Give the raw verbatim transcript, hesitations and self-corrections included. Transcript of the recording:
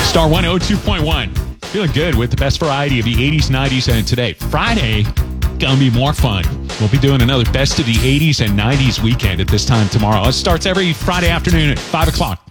Star one oh two point one. Feeling good with the best variety of the eighties, nineties, and today. Friday, gonna be more fun. We'll be doing another best of the eighties and nineties weekend at this time tomorrow. It starts every Friday afternoon at five o'clock.